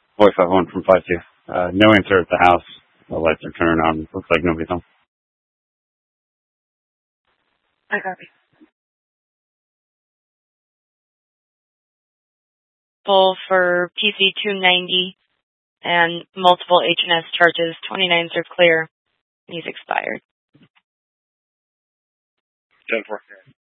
Boy 51 from 52. No answer at the house. The lights are turning on. Looks like nobody's home. I copy. Full for PC 290 and multiple H&S charges. 29s are clear. He's expired. 10-4.